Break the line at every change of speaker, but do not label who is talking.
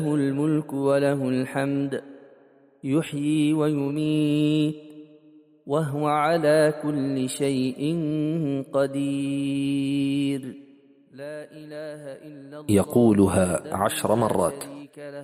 الملك وله الحمد يحيي ويميت وهو على كل شيء قدير. لا إله إلا الله
يقولها 10 مرات.